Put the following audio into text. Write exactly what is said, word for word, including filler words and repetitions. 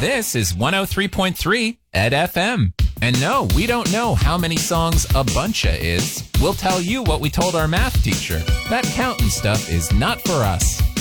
This is one oh three point three Ed F M. And no, we don't know how many songs a buncha is. We'll tell you what we told our math teacher. That counting stuff is not for us.